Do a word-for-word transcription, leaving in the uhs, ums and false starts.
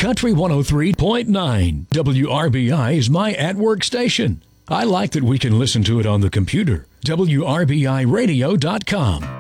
Country one oh three point nine. W R B I is my at-work station. I like that we can listen to it on the computer. W R B I radio dot com.